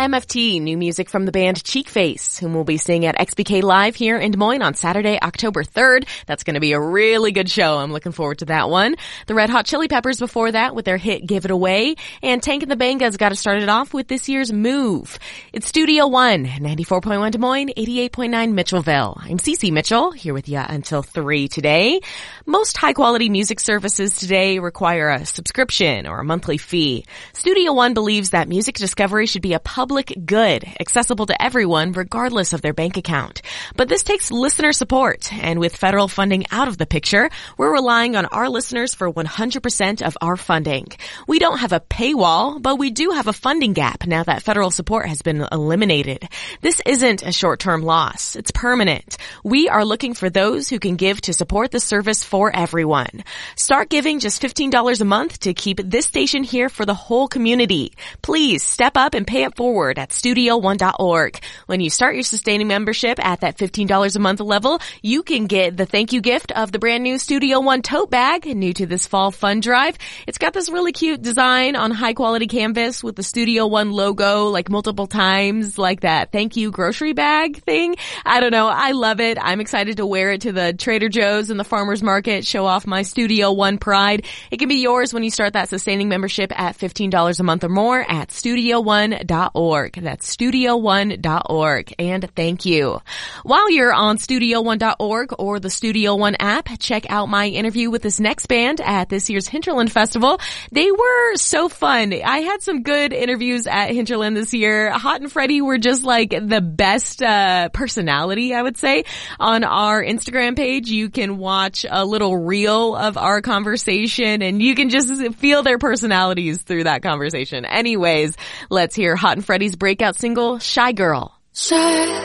MFT, new music from the band Cheekface, whom we'll be seeing at XBK Live here in Des Moines on Saturday, October 3rd. That's going to be a really good show. I'm looking forward to that one. The Red Hot Chili Peppers before that with their hit Give It Away. And Tank and the Bangas got us started off with this year's Move. It's Studio One, 94.1 Des Moines, 88.9 Mitchellville. I'm Cece Mitchell, here with you until 3 today. Most high-quality music services today require a subscription or a monthly fee. Studio One believes that music discovery should be a public good, accessible to everyone regardless of their bank account. But this takes listener support, and with federal funding out of the picture, we're relying on our listeners for 100% of our funding. We don't have a paywall, but we do have a funding gap now that federal support has been eliminated. This isn't a short-term loss. It's permanent. We are looking for those who can give to support the service for everyone. Start giving just $15 a month to keep this station here for the whole community. Please step up and pay it forward at StudioOne.org. When you start your sustaining membership at that $15 a month level, you can get the thank you gift of the brand new Studio One tote bag, new to this fall fund drive. It's got this really cute design on high quality canvas with the Studio One logo like multiple times, like that thank you grocery bag thing. I don't know. I love it. I'm excited to wear it to the Trader Joe's and the farmer's market, show off my Studio One pride. It can be yours when you start that sustaining membership at $15 a month or more at StudioOne.org. That's StudioOne.org. And thank you. While you're on StudioOne.org or the Studio One app, check out my interview with this next band at this year's Hinterland Festival. They were so fun. I had some good interviews at Hinterland this year. Hot and Freddie were just like the best personality, I would say. On our Instagram page, you can watch a little reel of our conversation and you can just feel their personalities through that conversation. Anyways, let's hear Hot and Freddie's breakout single, Shy Girl. Shy